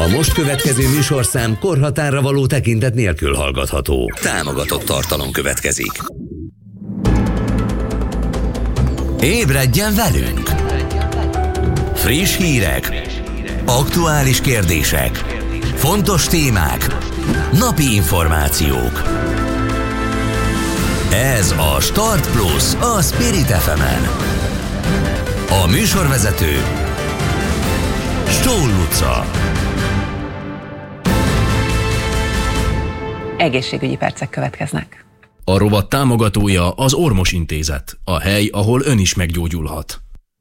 A most következő műsorszám korhatárra való tekintet nélkül hallgatható. Támogatott tartalom következik. Ébredjen velünk! Friss hírek, aktuális kérdések, fontos témák, napi információk. Ez a Start Plus a Spirit FM-en. A műsorvezető Stól Luca. Egészségügyi percek következnek. A rovat támogatója az Ormos Intézet, a hely, ahol ön is meggyógyulhat.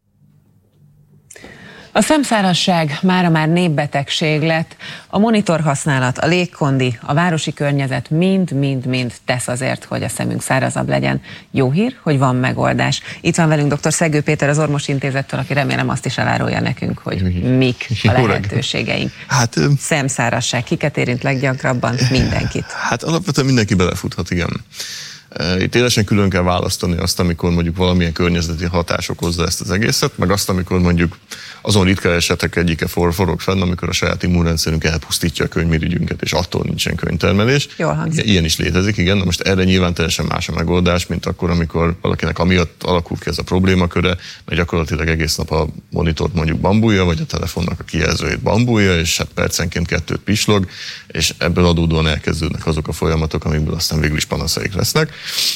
A szemszárazság mára már népbetegség lett, a monitorhasználat, a légkondi, a városi környezet mind tesz azért, hogy a szemünk szárazabb legyen. Jó hír, hogy van megoldás. Itt van velünk dr. Szegő Péter az Ormos Intézettől, aki remélem azt is elárulja nekünk, hogy mik a lehetőségeink. Szemszárazság, kiket érint leggyakrabban? Mindenkit. Hát alapvetően mindenki belefuthat, igen. Itt élesen külön kell választani azt, amikor mondjuk valamilyen környezeti hatás okozza ezt az egészet, meg azt, amikor mondjuk azon ritka esetek egyike forog fenn, amikor a saját immunrendszerünk elpusztítja a könyvmirigyünket, és attól nincsen könyvtermelés. Jól hangzik. Ilyen is létezik, igen. Na most erre nyilván teljesen más a megoldás, mint akkor, amikor valakinek amiatt alakul ki ez a problémaköre, mert gyakorlatilag egész nap a monitort mondjuk bambulja, vagy a telefonnak a kijelzőjét bambulja, és hát percenként 2 pislog, és ebből adódóan elkezdődnek azok a folyamatok, amikből aztán végül is panaszaik lesznek.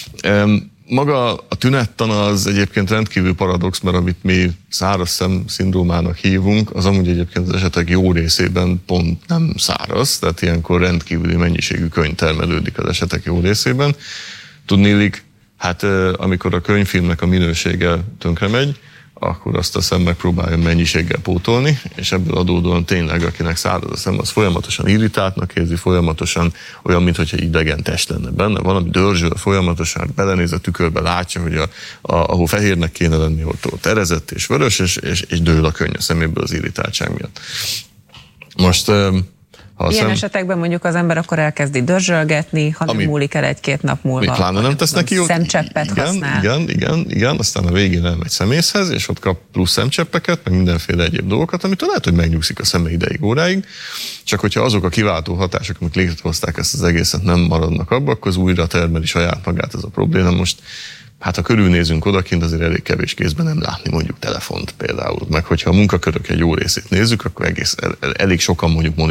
Maga a tünettan az egyébként rendkívül paradox, mert amit mi száraz szem szindrómának hívunk, az amúgy egyébként az esetek jó részében pont nem száraz, tehát ilyenkor rendkívüli mennyiségű könyv termelődik az esetek jó részében. Tudniillik, hát amikor a könyvfilmnek a minősége tönkre megy, akkor azt a szem megpróbálja mennyiséggel pótolni, és ebből adódóan tényleg, akinek száraz a szem, az folyamatosan irritáltnak érzi, folyamatosan olyan, mintha idegen test lenne benne, valami dörzsöl folyamatosan, belenéz a tükörbe, látja, hogy ahol fehérnek kéne lenni, ott erezett és vörös, és dől a könny a szeméből az irritáltság miatt. Most ilyen esetekben mondjuk az ember akkor elkezdi dörzsölgetni, ha nem múlik el 1-2 nap múlva. Pláne nem tesz neki jót. Szemcseppet használ. Igen, aztán a végén elmegy szemészhez, és ott kap plusz szemcseppeket, meg mindenféle egyéb dolgokat, amitől lehet, hogy megnyugszik a szeme ideig, óráig. Csak hogyha azok a kiváltó hatások, amik létrehozták ezt az egészet, nem maradnak abba, akkor az újra termeli saját magát ez a probléma. Most hát ha körülnézünk odakint, azért elég kevés kézben nem látni mondjuk telefont például. Meg hogyha a munkakörök egy jó részét nézzük, akkor elég sokan mondjuk